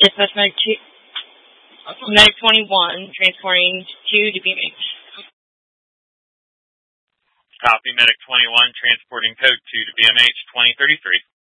Dispatch Medic 21, transporting 2 to BMH. Copy, Medic 21, transporting code 2 to BMH 2033.